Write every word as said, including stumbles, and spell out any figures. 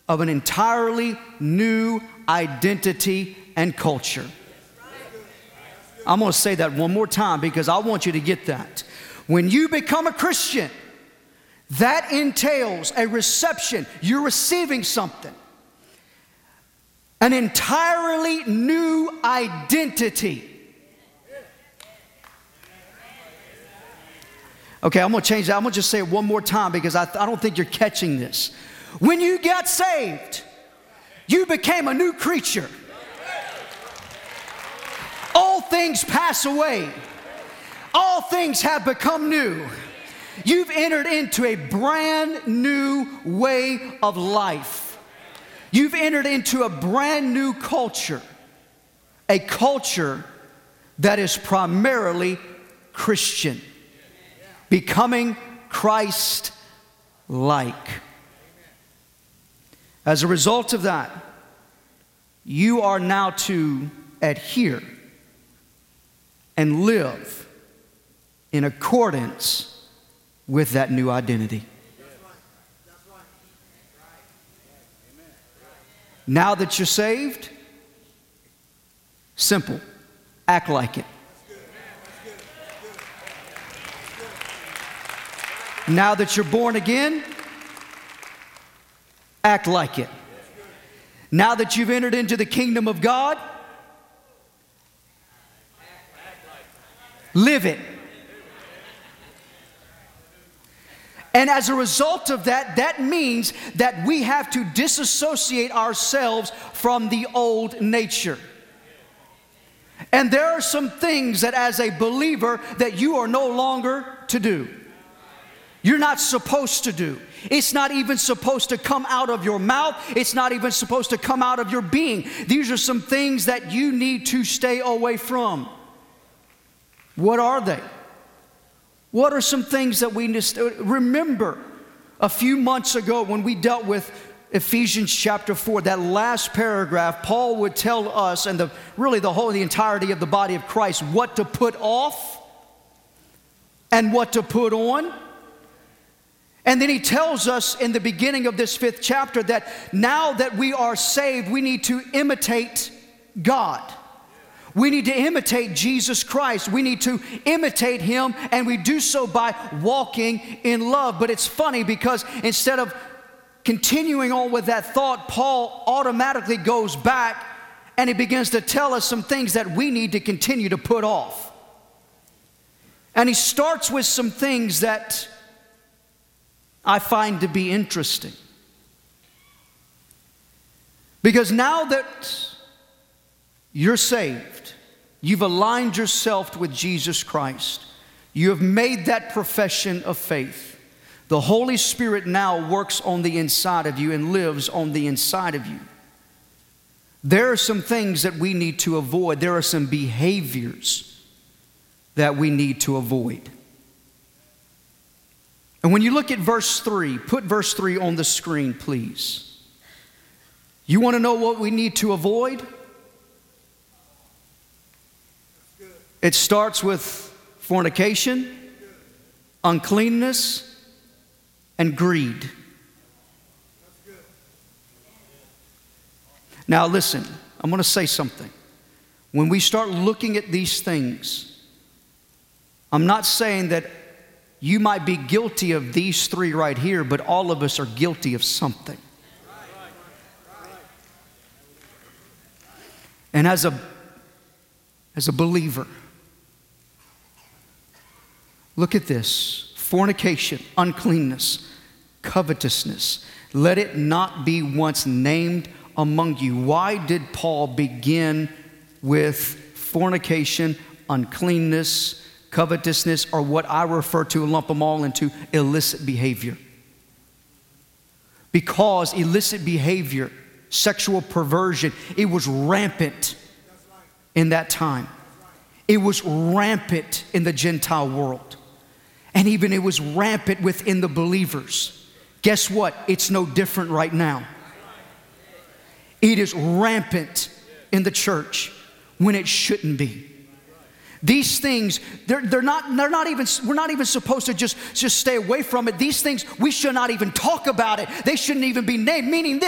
of an entirely new identity and culture. I'm going to say that one more time because I want you to get that. When you become a Christian, that entails a reception. You're receiving something. An entirely new identity. Okay, I'm going to change that. I'm going to just say it one more time because I, I don't think you're catching this. When you got saved, you became a new creature. All things pass away. All things have become new. You've entered into a brand new way of life. You've entered into a brand new culture. A culture that is primarily Christian. Becoming Christ-like. As a result of that, you are now to adhere and live in accordance with that new identity. Now that you're saved, simple, act like it. Now that you're born again, act like it. Now that you've entered into the kingdom of God, live it. And as a result of that, that means that we have to disassociate ourselves from the old nature. And there are some things that as a believer that you are no longer to do. You're not supposed to do. It's not even supposed to come out of your mouth. It's not even supposed to come out of your being. These are some things that you need to stay away from. What are they? What are some things that we need to remember? A few months ago when we dealt with Ephesians chapter four, that last paragraph, Paul would tell us, and the really the whole, the entirety of the body of Christ, what to put off and what to put on. And then he tells us in the beginning of this fifth chapter that now that we are saved, we need to imitate God. We need to imitate Jesus Christ. We need to imitate Him, and we do so by walking in love. But it's funny because instead of continuing on with that thought, Paul automatically goes back and he begins to tell us some things that we need to continue to put off. And he starts with some things that I find to be interesting. Because now that you're saved, you've aligned yourself with Jesus Christ, you have made that profession of faith, the Holy Spirit now works on the inside of you and lives on the inside of you. There are some things that we need to avoid. There are some behaviors that we need to avoid. And when you look at verse three, put verse three on the screen, please. You want to know what we need to avoid? It starts with fornication, uncleanness, and greed. Now listen, I'm going to say something. When we start looking at these things, I'm not saying that you might be guilty of these three right here, but all of us are guilty of something. And as a, as a believer, look at this: fornication, uncleanness, covetousness. Let it not be once named among you. Why did Paul begin with fornication, uncleanness, covetousness, or what I refer to, lump them all into illicit behavior? Because illicit behavior, sexual perversion, it was rampant in that time. It was rampant in the Gentile world. And even it was rampant within the believers. Guess what? It's no different right now. It is rampant in the church when it shouldn't be. These things, they're, they're not, they're not even, we're not even supposed to just, just stay away from it. These things, we should not even talk about it. They shouldn't even be named, meaning this.